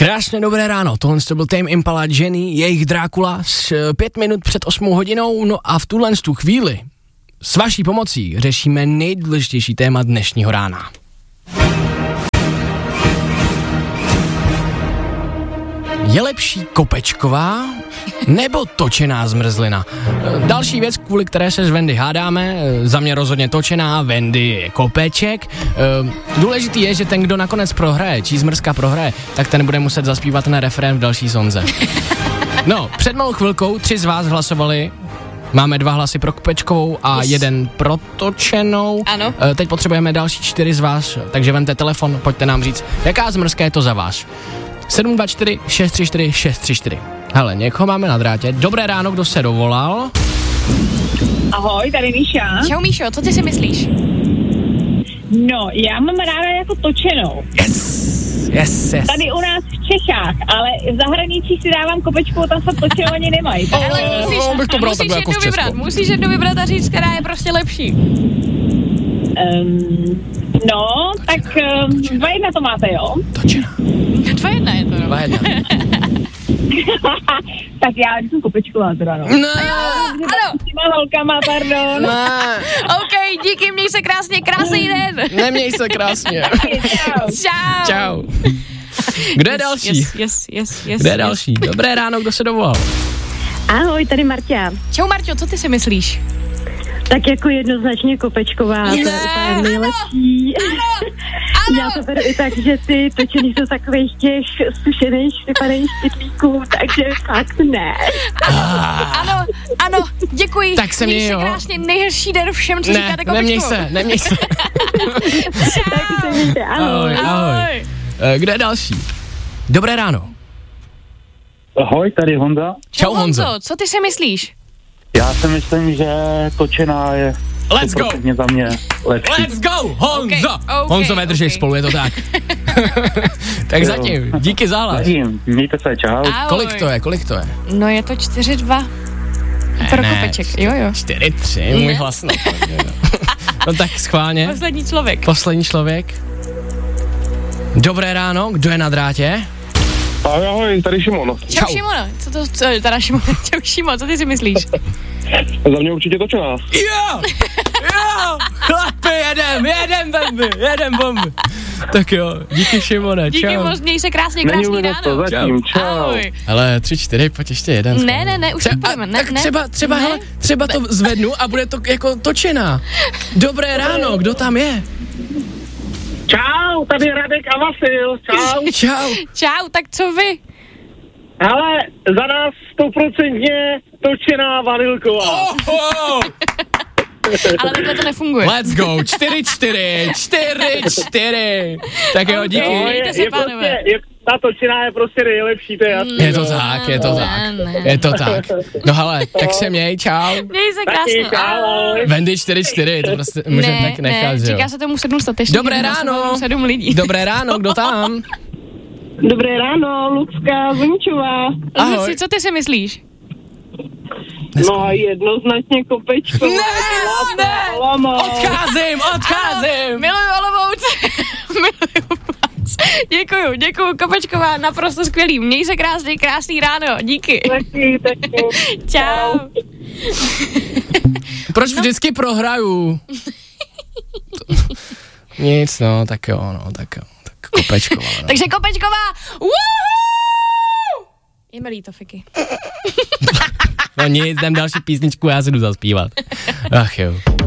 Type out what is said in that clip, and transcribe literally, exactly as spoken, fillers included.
Krásné dobré ráno, tohle to byl Tame Impala, Jenny, jejich Drákula s pět minut před osmou hodinou, no a v tuhle tu chvíli s vaší pomocí řešíme nejdůležitější téma dnešního rána. Je lepší kopečková nebo točená zmrzlina? Další věc, kvůli které se s Wendy hádáme, za mě rozhodně točená, Wendy je kopeček. Důležitý je, že ten, kdo nakonec prohraje, čízmrzka prohraje, tak ten bude muset zaspívat na refrén v další sonze. No, před malou chvilkou tři z vás hlasovali. Máme dva hlasy pro kopečkovou a yes. jeden pro točenou. Ano. Teď potřebujeme další čtyři z vás, takže vemte telefon, pojďte nám říct, jaká zmrzka je to za vás. sedm dva čtyři šest tři čtyři šest tři čtyři. Hele, někoho máme na drátě. Dobré ráno, kdo se dovolal? Ahoj, tady Míša. Čau Míšo, co ty si myslíš? No, já mám ráda jako točenou. Yes, yes, yes. Tady u nás v Čechách, ale v zahraničí si dávám kopečku, tam se točenou ani nemají. Oh, ale musíš, oh, bych to bral musíš takhle jako jednu vybrat, musíš jednu vybrat a říct, která je prostě lepší. Um, no, tak um, dva jedna to máte, jo? Točená. Dva jedna je to, no. Dva jedna. Tak já jsem kopečková teda, no. Ne, ano. S těma holkama, pardon. ne. OK, díky, měj se krásně, krásný den. Neměj se krásně. Čau. Čau. Čau. Kdo je další? Yes, yes, yes, yes. Kdo je yes. další? Dobré ráno, kdo se dovolal? Ahoj, tady Marťa. Čau Marťo, co ty si myslíš? Tak jako jednoznačně kopečková, to je úplně nejlepší. Ano, ano. Já to beru i tak, že ty točený jsou takových těch zkušených, vypadaných špitlíků, takže fakt ne. Ano, ano, děkuji. Tak se měj, se jo. krásně, nejhezčí den všem, co Ne, říkáte kopečkovou. neměj se, neměj se. Tak se mějte, ahoj. Ahoj, ahoj. Eh, Kdo je další? Dobré ráno. Ahoj, tady Honza. Čau Honzo. Co ty si myslíš? Já si myslím, že točená je Let's go. za mě lepší. Let's go, Honzo. Okay, okay, Honzo, vedržej okay. spolu, je to tak. Tak zatím, díky za hlas. Zatím, mějte se, čau. Ahoj. Kolik to je, kolik to je? No je to čtyři dva. Pro kopeček, jo jo. čtyři tři, můj hlas. No, no tak schválně. Poslední člověk. Poslední člověk. Dobré ráno, kdo je na drátě? Ahoj, ahoj, tady Šimon. Čau, Čau. Šimono, co to, co, teda Šimon, čau Šimo, co ty si myslíš? Za mě určitě točená. Jo, jo, chlapi, jedem, jedem bomby, jedem bomby. Tak jo, díky Šimone, Díky čau. moc, měj se krásně, krásný ráno. to, zatím, čau. Ahoj. Ale tři, čtyři, pojď ještě jeden. Ne, ne, ne, už Tře- půjdeme, ne, tak ne. třeba, třeba, ne. hele, třeba to zvednu a bude to jako točená. Dobré ráno, kdo tam je? Čau, tady Radek a Vasil, čau. Čau. Čau, tak co vy? Hele, za nás stoprocentně točená vanilková. Oho. Ale takhle to nefunguje. Let's go, čtyři, čtyři, čtyři, čtyři. Tak jo, díky. Okay. Mějte se, je pánové. prostě, je, ta točená je prostě nejlepší, to je jasný. Je to tak, je to Ne, tak, ne. je to tak. No hele, tak se měj, čau. Měj se krásně. Taky, ahoj. Wendy čtyři čtyři, to prostě můžeme Ne, tak nechat, ne, že jo. říká se tomu sedm statečných. Dobré ráno. Sedm lidí. Dobré ráno, kdo tam? Dobré ráno, Lucka Zuničová. Ahoj. Luci, co ty si myslíš? No a jednoznačně kopečková. Ne, ne, odcházím, odcházím. Miluju Olomouc. Miluju vás. Děkuju, děkuju, Kopečková, naprosto skvělý. Měj se krásný, krásný ráno. Díky. Taky, taky. Čau. Proč vždycky prohraju? To, nic, no, tak jo, no, tak jo, tak Kopečková. No. Takže Kopečková, woohoo! Je mi líto, Fiky. No nic, jdem další písničku, já si jdu zaspívat. Ach jo.